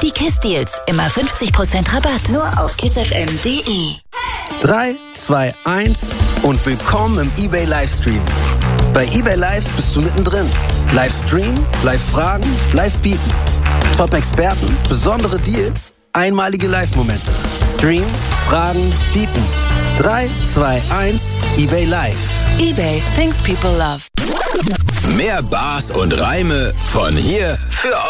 Die KISS-Deals. Immer 50% Rabatt. Nur auf kissfm.de. 3, 2, 1 und willkommen im eBay Livestream. Bei eBay Live bist du mittendrin. Livestream, Live-Fragen, Live-Bieten. Top-Experten, besondere Deals, einmalige Live-Momente. Stream, Fragen, Bieten. 3, 2, 1, eBay Live. eBay, things people love. Mehr Bars und Reime von hier für euch.